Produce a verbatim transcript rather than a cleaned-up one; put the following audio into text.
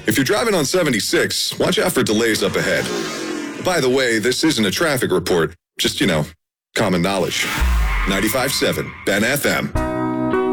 If you're driving on seventy-six, watch out for delays up ahead. By the way, this isn't a traffic report. Just, you know, common knowledge. ninety-five point seven, Ben F M.